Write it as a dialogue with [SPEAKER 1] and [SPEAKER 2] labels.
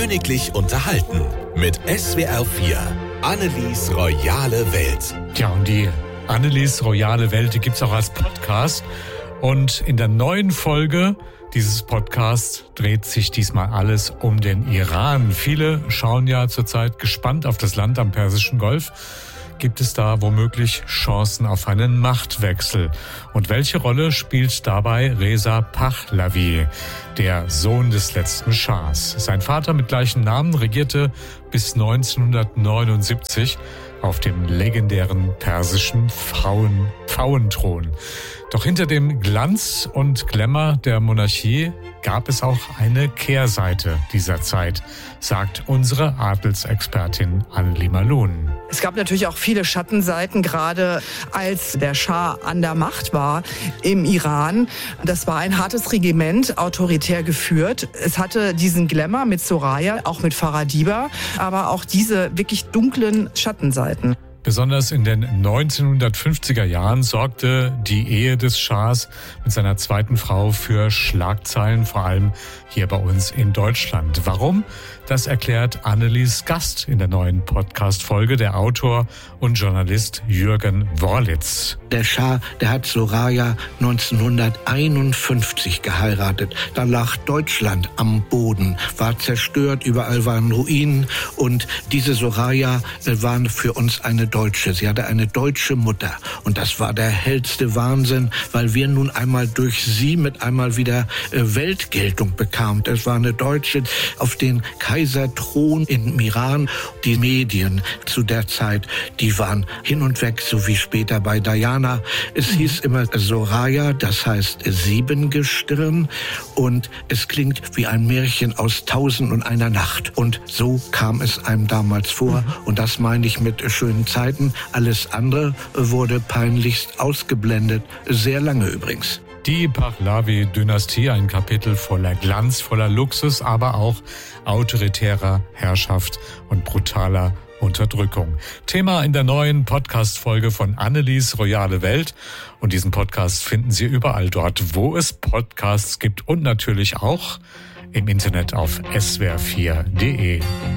[SPEAKER 1] Königlich unterhalten mit SWR 4. Annelies royale Welt.
[SPEAKER 2] Tja, und die Annelies royale Welt, die gibt's auch als Podcast. Und in der neuen Folge dieses Podcasts dreht sich diesmal alles um den Iran. Viele schauen ja zurzeit gespannt auf das Land am Persischen Golf. Gibt es da womöglich Chancen auf einen Machtwechsel? Und welche Rolle spielt dabei Reza Pahlavi, der Sohn des letzten Schahs? Sein Vater mit gleichem Namen regierte bis 1979 auf dem legendären persischen Pfauenthron. Doch hinter dem Glanz und Glamour der Monarchie gab es auch eine Kehrseite dieser Zeit, sagt unsere Adelsexpertin Anneli Malun.
[SPEAKER 3] Es gab natürlich auch viele Schattenseiten, gerade als der Schah an der Macht war im Iran. Das war ein hartes Regiment, autoritär geführt. Es hatte diesen Glamour mit Soraya, auch mit Faradiba, aber auch diese wirklich dunklen Schattenseiten.
[SPEAKER 2] Besonders in den 1950er Jahren sorgte die Ehe des Schahs mit seiner zweiten Frau für Schlagzeilen, vor allem hier bei uns in Deutschland. Warum? Das erklärt Annelies Gast in der neuen Podcast-Folge, der Autor und Journalist Jürgen Worlitz.
[SPEAKER 4] Der Schah, der hat Soraya 1951 geheiratet. Da lag Deutschland am Boden, war zerstört, überall waren Ruinen. Und diese Soraya war für uns eine Deutsche. Sie hatte eine deutsche Mutter. Und das war der hellste Wahnsinn, weil wir nun einmal durch sie mit einmal wieder Weltgeltung bekamen. Es war eine Deutsche auf den Kaiserthron im Iran. Die Medien zu der Zeit, die waren hin und weg, so wie später bei Diana. Es hieß immer Soraya, das heißt Siebengestirn, und es klingt wie ein Märchen aus 1001 Nacht. Und so kam es einem damals vor. Und das meine ich mit schönen Zeiten. Alles andere wurde peinlichst ausgeblendet. Sehr lange übrigens.
[SPEAKER 2] Die Pahlavi-Dynastie, ein Kapitel voller Glanz, voller Luxus, aber auch autoritärer Herrschaft und brutaler Unterdrückung. Thema in der neuen Podcast-Folge von Annelies royale Welt. Und diesen Podcast finden Sie überall dort, wo es Podcasts gibt und natürlich auch im Internet auf swr4.de.